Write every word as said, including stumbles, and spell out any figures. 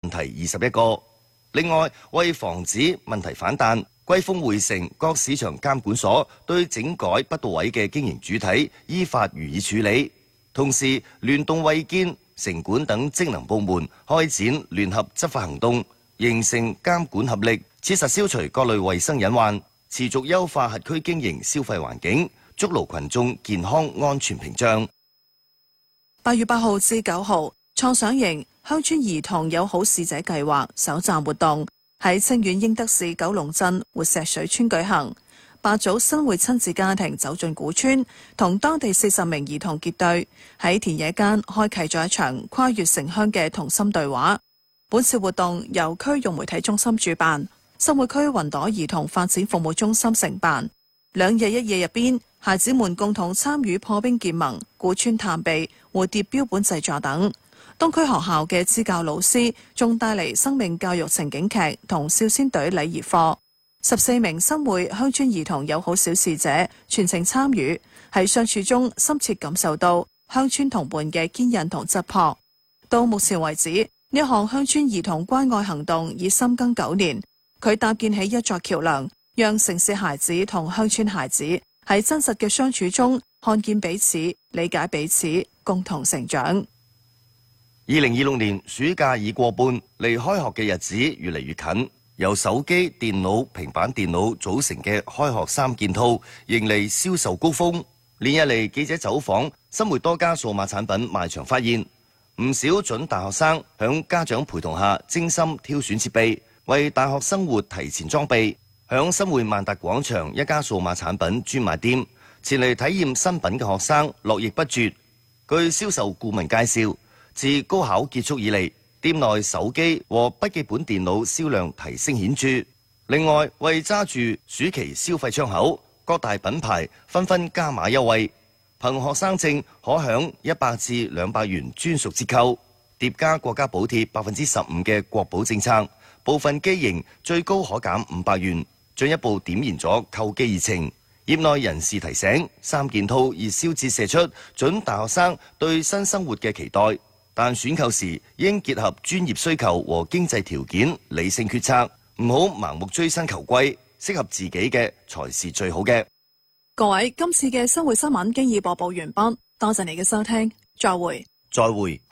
題二十一個。另外，為防止問題反彈，歸豐匯成各市場監管所對整改不到位嘅經營主體依法予以處理，同時聯動衛健、城管等職能部門開展聯合執法行動，形成監管合力，切實消除各類衛生隱患，持續優化轄區經營消費環境，築牢群眾健康安全屏障。 八月八號至九號，創想營鄉村兒童友好使者計劃首站活動喺清遠英德市九龍鎮活石水村舉行。八組新會親子家庭走進古村，同當地四十名兒童結對，喺田野間開啟咗一場跨越城鄉嘅同心對話。本次活動由區域媒體中心主辦，新會區雲朵兒童發展服務中心承辦。兩日一夜入邊，孩子們共同參與破冰結盟、古村探秘、蝴蝶標本製作等。東區學校嘅支教老師仲帶嚟生命教育情景劇同少先隊禮儀課。十四名新會鄉村兒童友好小使者全程參與，喺相處中深切感受到鄉村同伴嘅堅韌同質樸。到目前為止，呢項鄉村兒童關愛行動已深耕九年，佢搭建起一座橋樑，讓城市孩子同鄉村孩子喺真實嘅相處中看見彼此、理解彼此，共同成長。 二零二六年暑假已過半，離開學嘅日子越嚟越近。由手機、電腦、平板電腦組成嘅開學三件套迎嚟銷售高峰。連日嚟記者走訪新會多家數碼產品賣場，發現唔少準大學生響家長陪同下精心挑選設備，為大學生活提前裝備。響新會萬達廣場一家數碼產品專賣店，前嚟體驗新品嘅學生絡繹不絕。據銷售顧問介紹，自高考結束以嚟，店內手機和筆記本電腦銷量提升顯著。另外，為揸住暑期消費窗口，各大品牌紛紛加碼優惠，憑學生證可享一百至兩百元專屬折扣，疊加國家補貼百分之十五嘅國保政策，部分機型最高可減五百元，進一步點燃咗購機熱情。業內人士提醒，三件套熱銷折射出準大學生對新生活嘅期待。但選購時應結合專業需求和經濟條件，理性決策，唔好盲目追新求貴，適合自己嘅才是最好嘅。 各位，今次嘅新會新聞經已播報完畢，多謝你嘅收聽，再會。 再會。